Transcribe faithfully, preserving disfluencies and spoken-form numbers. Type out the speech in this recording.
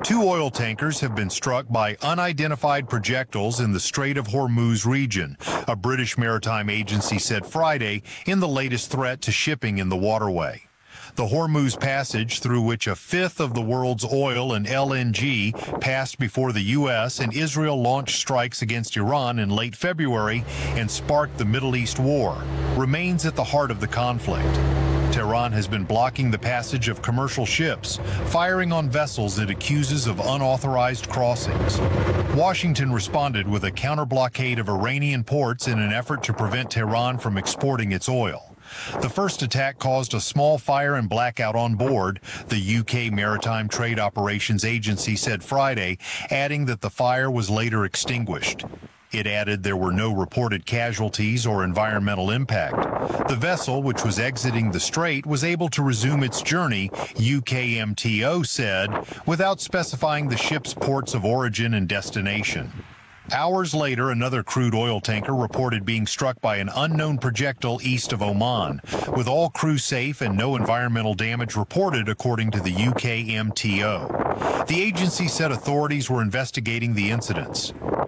Two oil tankers have been struck by unidentified projectiles in the Strait of Hormuz region, a British maritime agency said Friday in the latest threat to shipping in the waterway. The Hormuz Passage, through which a fifth of the world's oil and L N G passed before the U S and Israel launched strikes against Iran in late February and sparked the Middle East war, remains at the heart of the conflict. Tehran has been blocking the passage of commercial ships, firing on vessels it accuses of unauthorized crossings. Washington responded with a counter-blockade of Iranian ports in an effort to prevent Tehran from exporting its oil. The first attack caused a small fire and blackout on board, the U K Maritime Trade Operations Agency said Friday, adding that the fire was later extinguished. It added there were no reported casualties or environmental impact. The vessel, which was exiting the strait, was able to resume its journey, U K M T O said, without specifying the ship's ports of origin and destination. Hours later, another crude oil tanker reported being struck by an unknown projectile east of Oman, with all crew safe and no environmental damage reported, according to the U K M T O. The agency said authorities were investigating the incidents.